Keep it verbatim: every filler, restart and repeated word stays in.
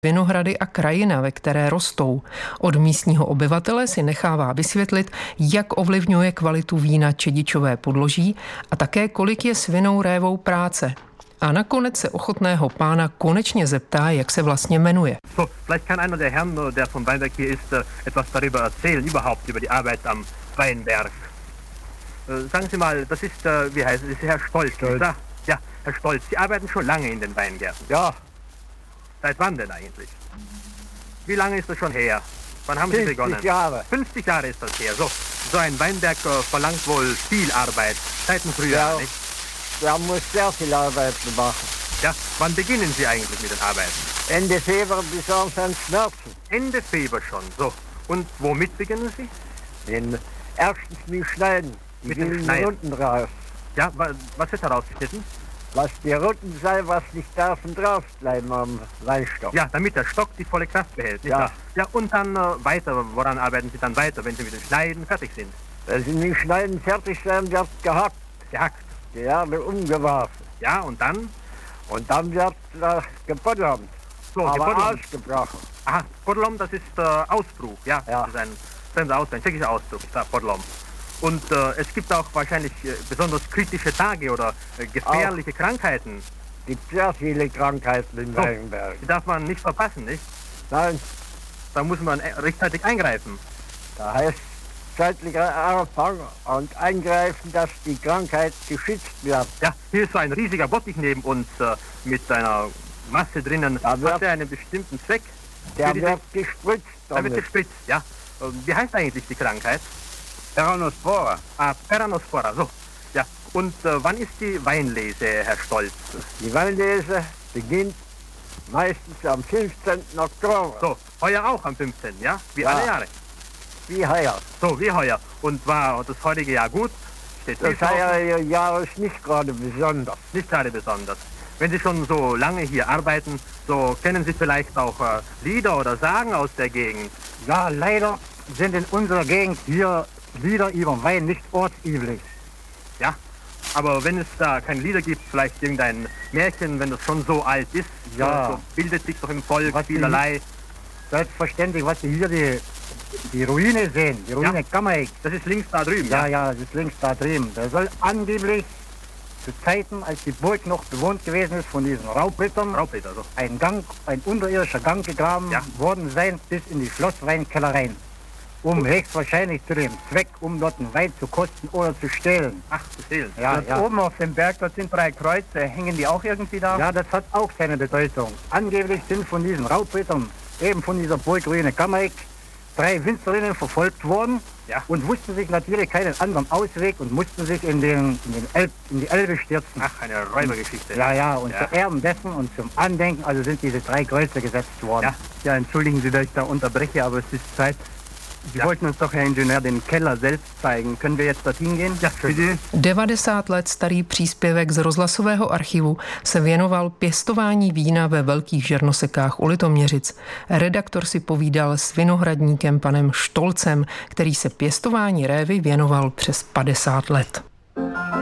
Vinohrady a krajina, ve které rostou. Od místního obyvatele si nechává vysvětlit, jak ovlivňuje kvalitu vína čedičové podloží a také kolik je s vinou révou práce. A nakonec se ochotného pána konečně zeptá, jak se vlastně jmenuje. So, vielleicht kann einer der Herren, der vom Weinberg hier ist, etwas darüber erzählen, überhaupt über die Arbeit am Weinberg. Sagen Sie mal, das ist, wie heißt es, ist Herr Stolz, Stolz. Ja, Herr Stolz, Sie arbeiten schon lange in den Weingärten. Ja, Seit wann denn eigentlich? Wie lange ist das schon her? Wann haben Sie begonnen? fünfzig Jahre. fünfzig Jahre ist das her. So, so ein Weinberg äh, verlangt wohl viel Arbeit. Seit dem Frühjahr, Ja. nicht? wir muss sehr viel Arbeit machen. Ja, wann beginnen Sie eigentlich mit den Arbeiten? Ende Februar bis Anfang Schmerzen. Ende Februar schon. So, und womit beginnen Sie? Den erstens mit Schneiden. Die Mit dem wilden Schneiden. Runden raus. Ja, wa- was wird herausgeschnitten? Lass die Runden sein, was nicht darf und drauf bleiben am Weinstock. Ja, damit der Stock die volle Kraft behält, nicht Ja. wahr? Ja, und dann äh, weiter, woran arbeiten Sie dann weiter, wenn Sie mit dem Schneiden fertig sind? Wenn sie mit Schneiden fertig sein, wird gehackt. Gehackt. Die Erde umgeworfen. Ja, und dann? Und dann wird äh, geboddernt. So, aber geboddernt. ausgebrochen. Aha, Podlom, das ist äh, Ausbruch, ja. Ja. Das ist ein fremder Ausdruck, ein tschechischer Ausdruck, ist da Podlom. Und äh, es gibt auch wahrscheinlich äh, besonders kritische Tage oder äh, gefährliche Krankheiten. Gibt sehr viele Krankheiten im So. Weinberg. Die darf man nicht verpassen, nicht? Nein, Da muss man äh, rechtzeitig eingreifen. da heißt zeitlicher Anfang und eingreifen, dass die Krankheit geschützt wird. Ja, hier ist so ein riesiger Bottich neben uns äh, mit einer Masse drinnen. Da wird- Hat er einen bestimmten Zweck? Der Für diese- wird gespritzt Da wird damit. gespritzt, ja. Äh, Wie heißt eigentlich die Krankheit? Peronospora. Ah, Peranospora, so. Ja, und äh, wann ist die Weinlese, Herr Stolz? Die Weinlese beginnt meistens am fünfzehnten Oktober, So, heuer auch am fünfzehnten, ja? Wie Ja. alle Jahre. wie heuer. So, wie heuer. Und war das heutige Jahr gut? Steht viel Das drauf? heuerige Jahr ist nicht gerade besonders. Nicht gerade besonders. Wenn Sie schon so lange hier arbeiten, so kennen Sie vielleicht auch äh, Lieder oder Sagen aus der Gegend. Ja, leider sind in unserer Gegend hier Lieder über Wein nicht ortsüblich. Ja, aber wenn es da keine Lieder gibt, vielleicht irgendein Märchen, wenn das schon so alt ist, Ja. so, so bildet sich doch im Volk Was die- vielerlei. Selbstverständlich, was Sie hier die, die Ruine sehen, die Ruine Ja. Kammerik. Das ist links da drüben, Ja, ja? ja, das ist links da drüben. Der soll angeblich zu Zeiten, als die Burg noch bewohnt gewesen ist von diesen Raubrittern, Raubritter, so. ein Gang, ein unterirdischer Gang gegraben Ja. worden sein bis in die Schlossweinkellereien. Um höchstwahrscheinlich zu dem Zweck, um dort einen Wein zu kosten oder zu stehlen. Ach, zu stehlen. Ja, Dort ja. oben auf dem Berg, dort sind drei Kreuze. Hängen die auch irgendwie da? Ja, das hat auch seine Bedeutung. Angeblich sind von diesen Raubrittern, eben von dieser Burgruine Kammerik, drei Winzerinnen verfolgt worden Ja. und wussten sich natürlich keinen anderen Ausweg und mussten sich in, den, in, den Elb, in die Elbe stürzen. Ach, eine Räubergeschichte. Ja, ja, und Ja. zu Ehren dessen und zum Andenken, also sind diese drei Kreuze gesetzt worden. Ja. Ja, entschuldigen Sie, dass ich da unterbreche, aber es ist Zeit. Sie Ja. wollten uns doch, Herr Ingenieur, den Keller selbst zeigen. Können wir jetzt dorthin gehen? Ja, bitte. devadesát let starý příspěvek z rozhlasového archivu se věnoval pěstování vína ve velkých žernosekách u Litoměřic. Redaktor si povídal s vinohradníkem panem Štolcem, který se pěstování révy věnoval přes padesát let.